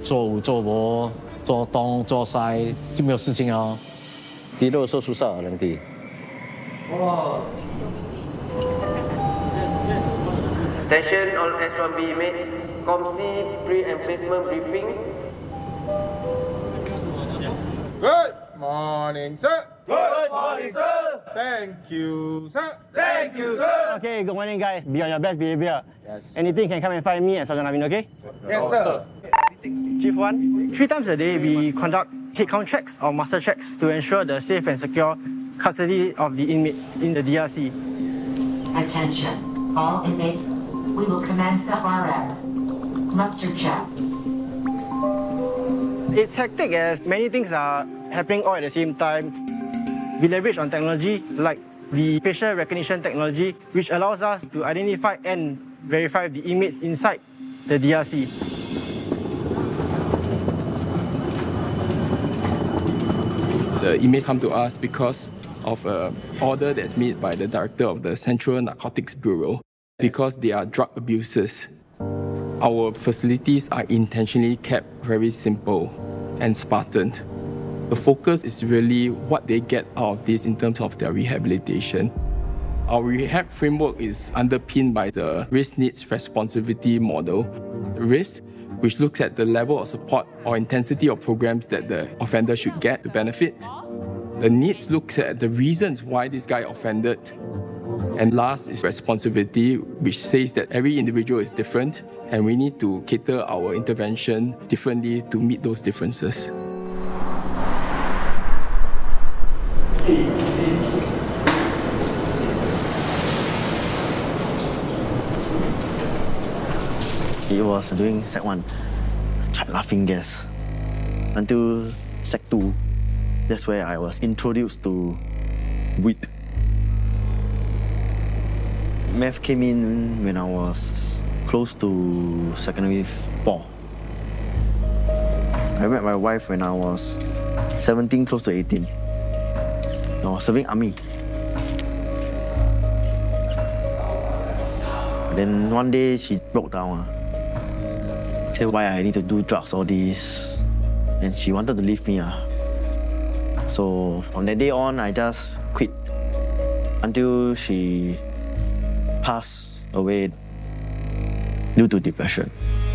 做有做无，做东做西就没有事情哦。 Tidur so susah nanti. Attention all S1B mates, COMC pre-emplacement briefing. Good morning, sir. Good morning, sir. Thank you, sir. Thank you, sir. Okay, good morning, guys. Be on your best behavior. Yes. Anything can come and find me and Sergeant Navin, okay? Yes, sir. Chief 1, 3 times a day we conduct headcount checks or muster checks to ensure the safe and secure custody of the inmates in the DRC. Attention, all inmates. We will commence FRS. Muster check. It's hectic as many things are happening all at the same time. We leverage on technology like the facial recognition technology, which allows us to identify and verify the inmates inside the DRC. The inmate come to us because of an order that's made by the director of the Central Narcotics Bureau because they are drug abusers. Our facilities are intentionally kept very simple and Spartan. The focus is really what they get out of this in terms of their rehabilitation. Our rehab framework is underpinned by the risk needs responsivity model. Risk, which looks at the level of support or intensity of programs that the offender should get to benefit. The needs looks at the reasons why this guy offended. And last is responsibility, which says that every individual is different and we need to cater our intervention differently to meet those differences. It was during Sec 1. I tried laughing gas. Until Sec 2, that's where I was introduced to weed. Meth came in when I was close to secondary 4. I met my wife when I was 17, close to 18. I was serving army. Then one day she broke down. Said why I need to do drugs, all this. And she wanted to leave me. So from that day on, I just quit until she passed away due to depression.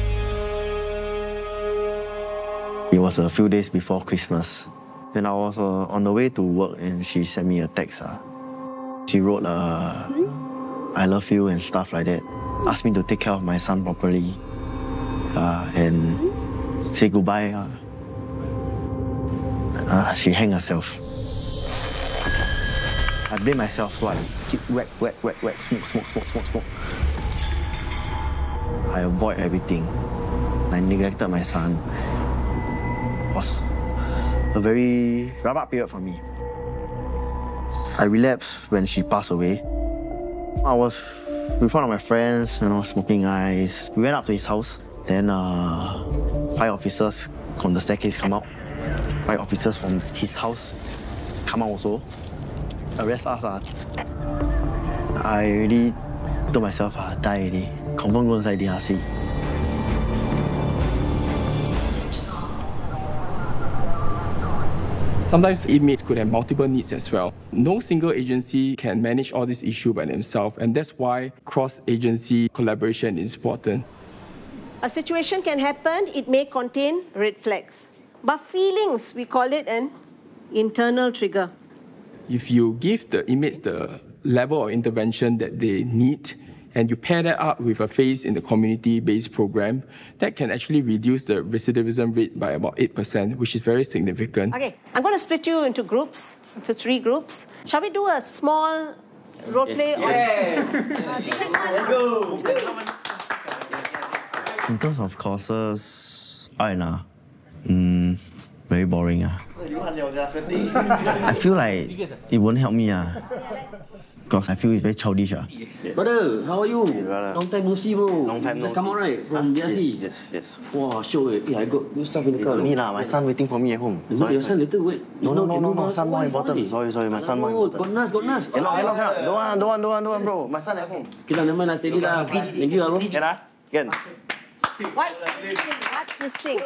It was a few days before Christmas. When I was on the way to work and she sent me a text. She wrote, I love you and stuff like that. Asked me to take care of my son properly and say goodbye. She hanged herself. I blame myself, so I keep whack, smoke. I avoid everything. I neglected my son. It was a very rabak period for me. I relapsed when she passed away. I was with one of my friends, smoking ice. We went up to his house. Then 5 officers from the staircase come out. 5 officers from his house come out also. Arrest us. I already told myself, die already. Confirm go inside DRC. Sometimes inmates could have multiple needs as well. No single agency can manage all these issues by themselves, and that's why cross-agency collaboration is important. A situation can happen, it may contain red flags. But feelings, we call it an internal trigger. If you give the inmates the level of intervention that they need, and you pair that up with a phase in the community-based program, that can actually reduce the recidivism rate by about 8%, which is very significant. Okay, I'm going to split you into groups, into 3 groups. Shall we do a small role play? Yes. Let's go. In terms of courses, very boring. I feel like it won't help me. Because I feel it's very childish. Brother, how are you? Brother. Long time no see, bro. Long time no Just come see. out, right? From DRC? Yes. Wow, show it. I got good stuff in the You car. don't need my son waiting for me at home. Wait, your son later wait. No, son more important. Sorry, my son more important. Got Nas. Cannot. Don't want, bro. My son at home. Okay lah, never mind lah, steady lah. Thank you lah, bro. Can. What's missing?